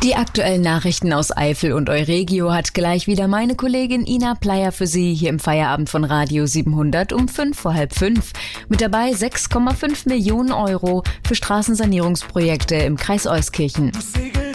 Die aktuellen Nachrichten aus Eifel und Euregio hat gleich wieder meine Kollegin Ina Pleyer für Sie hier im Feierabend von Radio 700 um 5:45. Mit dabei 6,5 Millionen Euro für Straßensanierungsprojekte im Kreis Euskirchen.